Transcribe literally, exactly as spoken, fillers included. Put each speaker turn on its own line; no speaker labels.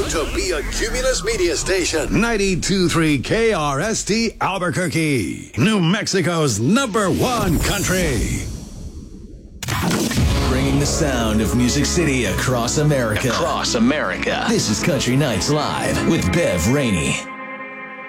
proud to be a Cumulus Media Station.
ninety-two point three K R S T Albuquerque, New Mexico's number one country.
Bringing the sound of Music City across America. Across America. This is Country Nights Live with Bev Rainey.